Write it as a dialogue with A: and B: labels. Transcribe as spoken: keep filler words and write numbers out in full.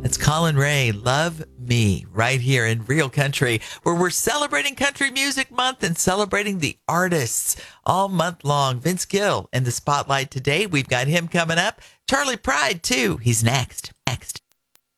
A: It's Colin Ray, Love Me, right here in Real Country, where we're celebrating Country Music Month and celebrating the artists all month long. Vince Gill in the spotlight today. We've got him coming up. Charlie Pride, too. He's next. Next.